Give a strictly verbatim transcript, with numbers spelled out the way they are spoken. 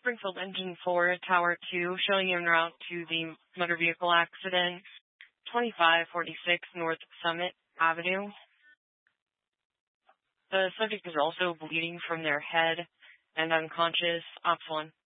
Springfield Engine four, Tower two, showing you en route to the motor vehicle accident, twenty-five forty-six North Summit Avenue. The subject is also bleeding from their head and unconscious. Ops one.